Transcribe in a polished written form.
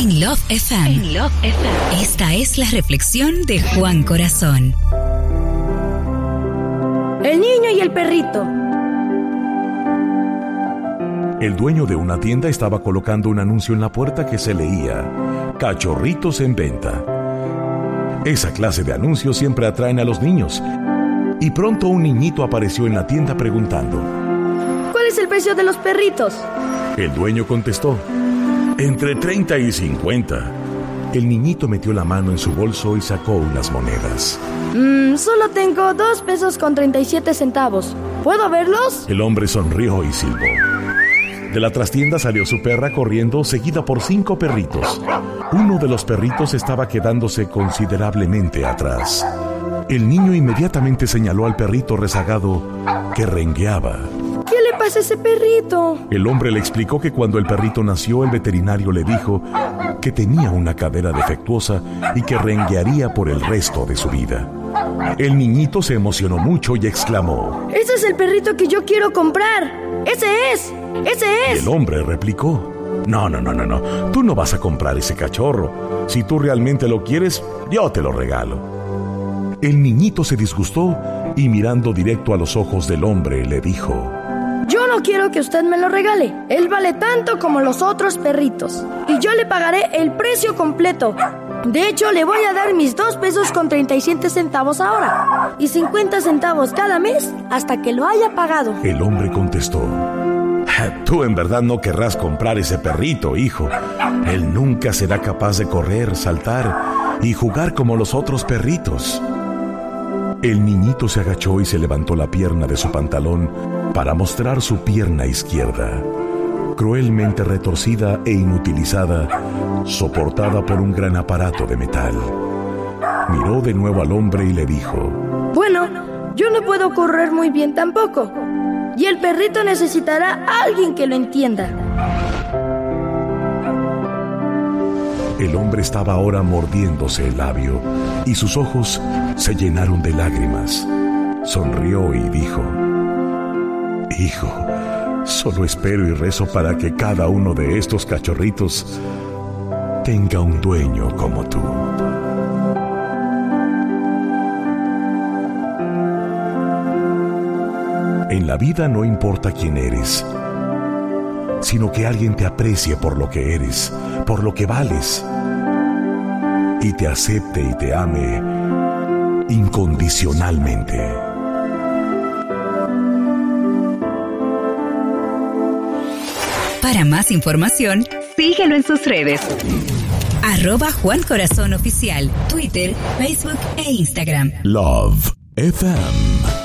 En Love FM. Esta es la reflexión de Juan Corazón. El niño y el perrito. El dueño de una tienda estaba colocando un anuncio en la puerta que se leía: cachorritos en venta. Esa clase de anuncios siempre atraen a los niños. Y pronto un niñito apareció en la tienda preguntando: ¿cuál es el precio de los perritos? El dueño contestó: entre 30 y 50. El niñito metió la mano en su bolso y sacó unas monedas. Solo tengo 2 pesos con 37 centavos. ¿Puedo verlos? El hombre sonrió y silbó. De la trastienda salió su perra corriendo, seguida por 5 perritos. Uno de los perritos estaba quedándose considerablemente atrás. El niño inmediatamente señaló al perrito rezagado que rengueaba. ¿Qué le pasa a ese perrito? El hombre le explicó que cuando el perrito nació, el veterinario le dijo que tenía una cadera defectuosa y que renguearía por el resto de su vida. El niñito se emocionó mucho y exclamó: ¡ese es el perrito que yo quiero comprar! ¡Ese es! Y el hombre replicó: No, tú no vas a comprar ese cachorro. Si tú realmente lo quieres, yo te lo regalo. El niñito se disgustó y mirando directo a los ojos del hombre le dijo: yo no quiero que usted me lo regale. Él vale tanto como los otros perritos y yo le pagaré el precio completo. De hecho, le voy a dar mis 2 pesos con 37 centavos ahora y 50 centavos cada mes hasta que lo haya pagado. El hombre contestó: tú en verdad no querrás comprar ese perrito, hijo. Él nunca será capaz de correr, saltar y jugar como los otros perritos. El niñito se agachó y se levantó la pierna de su pantalón para mostrar su pierna izquierda, cruelmente retorcida e inutilizada, soportada por un gran aparato de metal. Miró de nuevo al hombre y le dijo: bueno, yo no puedo correr muy bien tampoco, y el perrito necesitará a alguien que lo entienda. El hombre estaba ahora mordiéndose el labio y sus ojos se llenaron de lágrimas. Sonrió y dijo: hijo, solo espero y rezo para que cada uno de estos cachorritos tenga un dueño como tú. En la vida no importa quién eres, sino que alguien te aprecie por lo que eres, por lo que vales, y te acepte y te ame incondicionalmente. Para más información, síguelo en sus redes. @Juan Corazón Oficial, Twitter, Facebook e Instagram. Love FM.